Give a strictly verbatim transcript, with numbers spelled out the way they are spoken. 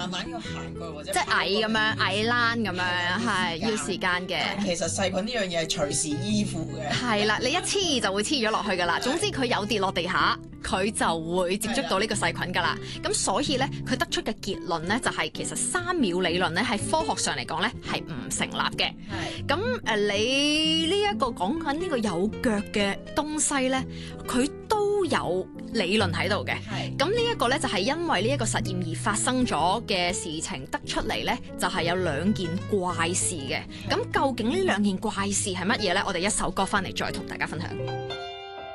慢慢要行過或者即係矮咁樣矮欄咁樣，係要時間嘅。 其實細菌呢樣嘢係隨時依附嘅。 係啦，你一黐就會黐咗落去㗎啦。總之佢有跌落地下，佢就會接觸到呢個細菌㗎啦。咁所以咧，佢得出嘅結論咧就係、是、其實三秒理論咧係科學上嚟講咧係唔成立嘅。係咁誒，你呢一個講緊呢個有腳嘅東西咧，佢都有理論喺度嘅。係咁呢一個咧就係因為呢一個實驗而發生咗嘅事情得出嚟咧，就係、是、有兩件怪事嘅。咁究竟呢兩件怪事係乜嘢咧？我哋一首歌翻嚟再同大家分享。